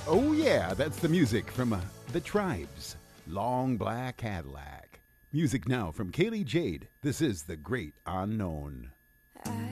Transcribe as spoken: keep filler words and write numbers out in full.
Oh, yeah, that's the music from uh, The Tribes, Long Black Cadillac. Music now from Kaylee Jade. This is The Great Unknown. I